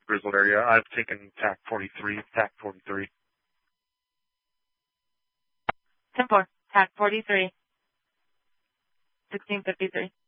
Grizzled area. I've taken TAC 43, TAC 43. 10-4, TAC 43, 1653.